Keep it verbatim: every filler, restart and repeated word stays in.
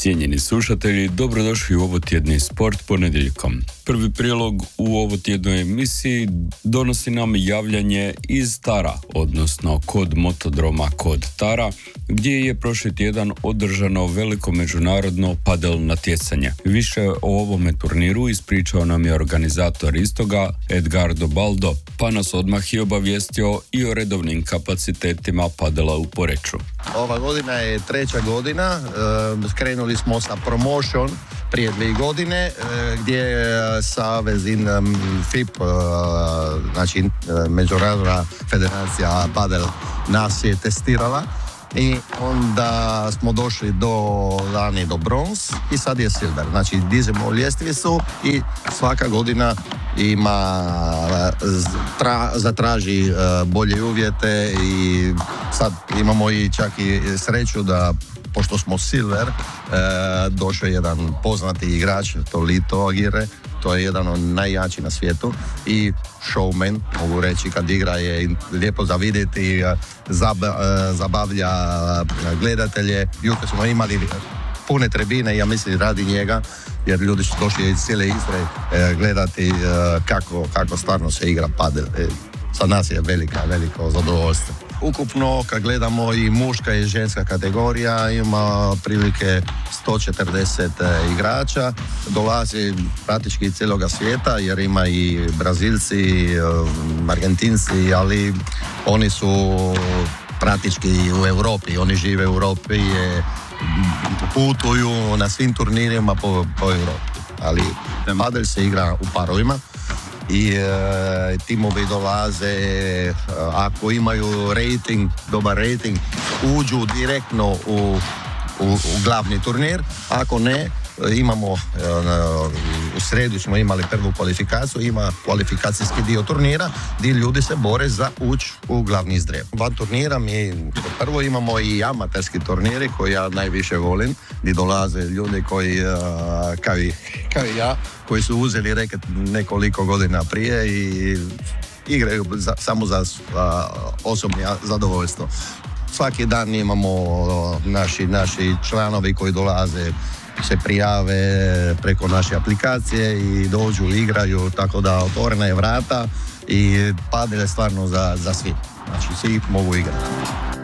Cijenjeni slušatelji, dobrodošli u ovotjedni Sport ponedjeljkom. Prvi prilog u ovotjednoj emisiji donosi nam javljanje iz Tara, odnosno kod motodroma kod Tara, gdje je prošli tjedan održano veliko međunarodno padel natjecanje. Više o ovome turniru ispričao nam je organizator istoga, Edgardo Baldo, pa nas odmah i obavijestio i o redovnim kapacitetima padela u Poreču. Ova godina je treća godina, skrenuli smo sa promotion prije dvije godine, gdje je Savez in F I P, znači Međunarodna federacija padel, nas je testirala i onda smo došli do lani do bronz i sad je silver. Znači dižemo ljestvicu i svaka godina ima tra, zatraži bolje uvjete i sad imamo i čak i sreću da pošto smo silver, e, došao je jedan poznati igrač, to Lito Agire, to je jedan od najjačih na svijetu i showman, mogu reći, kad igra je lijepo za vidjeti, zab, zabavlja gledatelje. Jučer smo imali pune tribine, ja mislim radi njega, jer ljudi su došli iz cijele Istre gledati kako, kako stvarno se igra padel. Za nas je velika, veliko zadovoljstvo. Ukupno, kad gledamo i muška i ženska kategorija, ima prilike sto četrdeset igrača, dolazi praktički iz cijeloga svijeta, jer ima i Brazilci, Argentinci, ali oni su praktički u Europi, oni žive u Europi, putuju na svim turnirima po, po Europi, ali padel se igra u parovima. I e, timovi dolaze, e, ako imaju rating, dobar rating, uđu direktno u, u, u glavni turnir, ako ne, imamo, e, u sredu smo imali prvu kvalifikaciju, ima kvalifikacijski dio turnira, gdje ljudi se bore za ući u glavni zdrev. Van turnira mi prvo imamo i amaterski turniri koji ja najviše volim, gdje dolaze ljudi koji, e, kao, i, kao i ja, koji su uzeli reket nekoliko godina prije i igraju za, samo za a, osobni zadovoljstvo. Svaki dan imamo naši, naši članovi koji dolaze, se prijave preko naše aplikacije i dođu, igraju, tako da otvorena je vrata i padel je stvarno za, za svi. Znači svi mogu igrati.